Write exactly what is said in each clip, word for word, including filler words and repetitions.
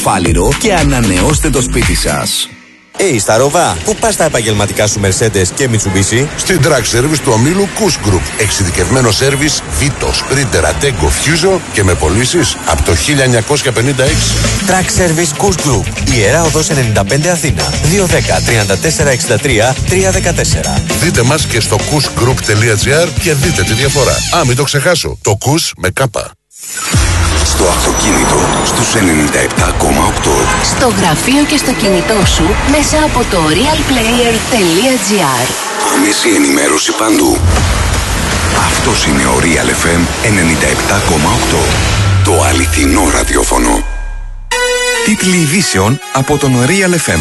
Φάληρο και ανανεώστε το σπίτι σας. Hey, Σταρόβα, πού πας τα επαγγελματικά σου Mercedes και Mitsubishi? Στην Track Service του ομίλου Kuss Group. Εξειδικευμένο σέρβις Vito, Sprinter, Ateco, Fuso και με πωλήσεις από το χίλια εννιακόσια πενήντα έξι. Track Service Kuss Group. Ιερά Οδός ενενήντα πέντε Αθήνα. δύο ένα μηδέν, τρία τέσσερα έξι τρία, τρία ένα τέσσερα. Δείτε μας και στο kussgroup.gr και δείτε τη διαφορά. Α, μην το ξεχάσω. Το Kuss με κάπα. Στο αυτοκίνητο στους ενενήντα επτά κόμμα οκτώ. Στο γραφείο και στο κινητό σου μέσα από το realplayer.gr. Άμεση ενημέρωση παντού. Αυτός είναι ο Real εφ εμ ενενήντα επτά κόμμα οκτώ. Το αληθινό ραδιόφωνο. Τίτλοι ειδήσεων από τον Real εφ εμ.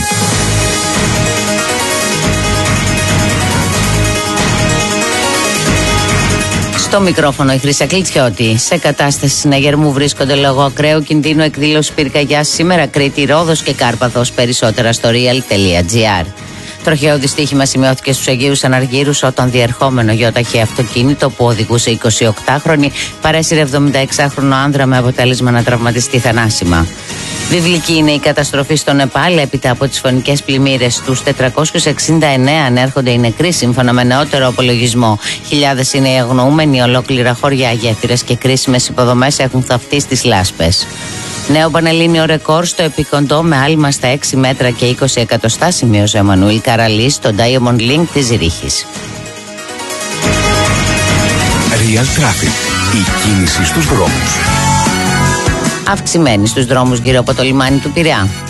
Στο μικρόφωνο η Χρύσα Κλιτσιώτη. Σε κατάσταση συναγερμού βρίσκονται λόγω ακραίου κινδύνου εκδήλωση πυρκαγιάς σήμερα Κρήτη, Ρόδος και Κάρπαθος. Περισσότερα στο real.gr. Τροχαίο δυστύχημα σημειώθηκε στους Αγίους Αναργύρους όταν διερχόμενο γιοταχή αυτοκίνητο που οδηγούσε εικοσιοκτάχρονη παρέσυρε εβδομηνταεξάχρονο άνδρα με αποτέλεσμα να τραυματιστεί θανάσιμα. Βιβλική είναι η καταστροφή στο Νεπάλ. Έπειτα από τις φωνικές πλημμύρες στους τετρακόσιους εξήντα εννέα ανέρχονται οι νεκροί σύμφωνα με νεότερο απολογισμό. Χιλιάδες είναι οι αγνοούμενοι, ολόκληρα χωριά, γέφυρες και κρίσιμες υποδομές έχουν θαυτεί στις λάσπες. Νέο πανελλήνιο ρεκόρ στο επικοντό με άλμα στα έξι μέτρα και είκοσι εκατοστά σημείωσε ο Εμμανουήλ Καραλής στο Diamond Link της Ζηρίχης. Real Traffic. Η κίνηση στους δρόμους. Αυξημένη στους δρόμους γύρω από το λιμάνι του Πειραιά.